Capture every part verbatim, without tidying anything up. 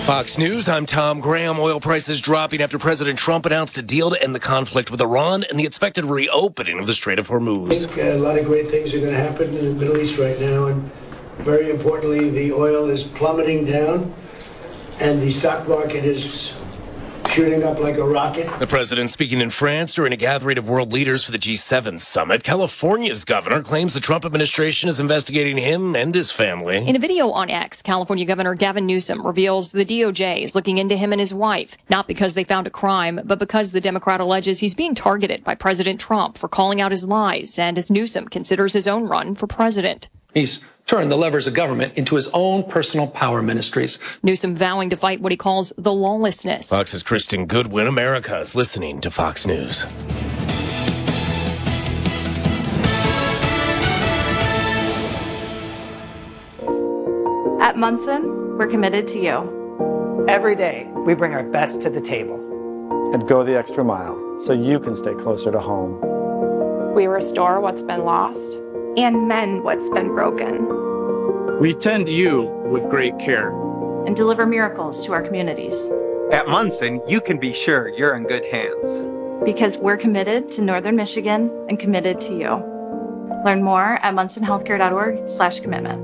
Fox News, I'm Tom Graham. Oil prices dropping after President Trump announced a deal to end the conflict with Iran and the expected reopening of the Strait of Hormuz. I think a lot of great things are going to happen in the Middle East right now, and very importantly, the oil is plummeting down, and the stock market is shooting up like a rocket. The president speaking in France during a gathering of world leaders for the G seven summit. California's governor claims the Trump administration is investigating him and his family. In a video on X, California Governor Gavin Newsom reveals the D O J is looking into him and his wife, not because they found a crime, but because the Democrat alleges he's being targeted by President Trump for calling out his lies, and as Newsom considers his own run for president. He's turned the levers of government into his own personal power ministries. Newsom vowing to fight what he calls the lawlessness. Fox's Kristen Goodwin. America is listening to Fox News. At Munson, we're committed to you. Every day, we bring our best to the table. And go the extra mile so you can stay closer to home. We restore what's been lost and mend what's been broken. We tend you with great care. And deliver miracles to our communities. At Munson, you can be sure you're in good hands. Because we're committed to Northern Michigan and committed to you. Learn more at munson healthcare dot org slash commitment.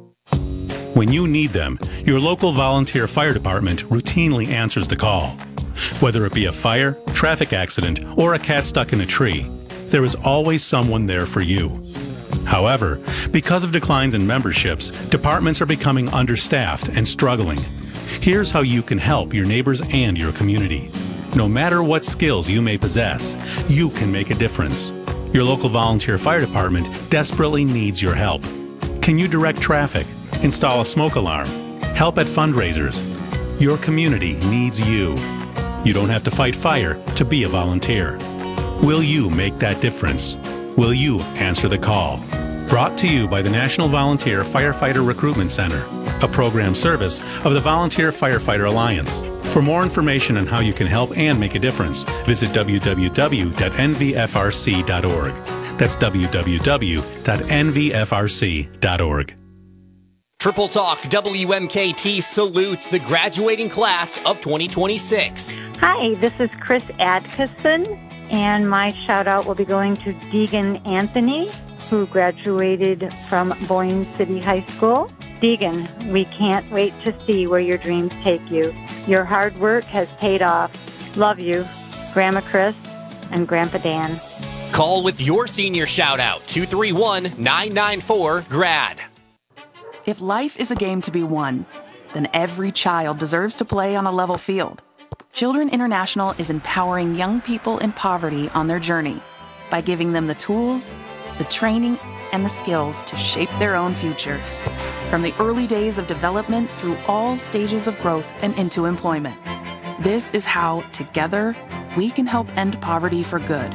When you need them, your local volunteer fire department routinely answers the call. Whether it be a fire, traffic accident, or a cat stuck in a tree, there is always someone there for you. However, because of declines in memberships, departments are becoming understaffed and struggling. Here's how you can help your neighbors and your community. No matter what skills you may possess, you can make a difference. Your local volunteer fire department desperately needs your help. Can you direct traffic, install a smoke alarm, help at fundraisers? Your community needs you. You don't have to fight fire to be a volunteer. Will you make that difference? Will you answer the call? Brought to you by the National Volunteer Firefighter Recruitment Center, a program service of the Volunteer Firefighter Alliance. For more information on how you can help and make a difference, visit w w w dot n v f r c dot org. That's w w w dot n v f r c dot org. Triple Talk W M K T salutes the graduating class of twenty twenty-six. Hi, this is Chris Adkisson, and my shout out will be going to Deegan Anthony, who graduated from Boyne City High School. Deegan, we can't wait to see where your dreams take you. Your hard work has paid off. Love you, Grandma Chris and Grandpa Dan. Call with your senior shout out, two three one, nine nine four, G R A D. If life is a game to be won, then every child deserves to play on a level field. Children International is empowering young people in poverty on their journey by giving them the tools, the training, and the skills to shape their own futures. From the early days of development through all stages of growth and into employment. This is how, together, we can help end poverty for good.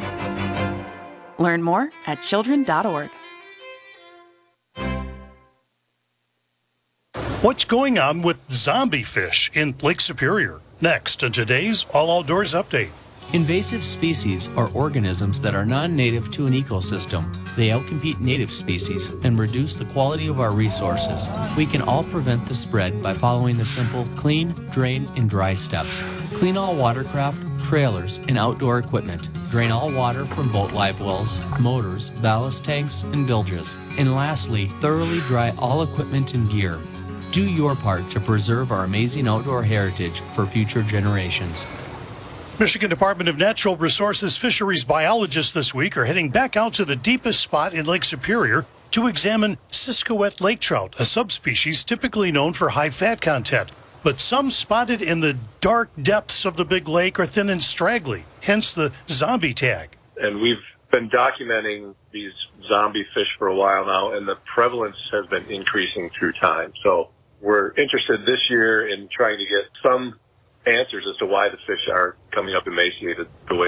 Learn more at children dot org. What's going on with zombie fish in Lake Superior? Next on today's All Outdoors Update. Invasive species are organisms that are non-native to an ecosystem. They outcompete native species and reduce the quality of our resources. We can all prevent the spread by following the simple clean, drain, and dry steps. Clean all watercraft, trailers, and outdoor equipment. Drain all water from boat live wells, motors, ballast tanks, and bilges. And lastly, thoroughly dry all equipment and gear. Do your part to preserve our amazing outdoor heritage for future generations. Michigan Department of Natural Resources fisheries biologists this week are heading back out to the deepest spot in Lake Superior to examine Siskiwet lake trout, a subspecies typically known for high fat content. But some spotted in the dark depths of the big lake are thin and straggly, hence the zombie tag. And we've been documenting these zombie fish for a while now, and the prevalence has been increasing through time. So we're interested this year in trying to get some answers as to why the fish are coming up emaciated the way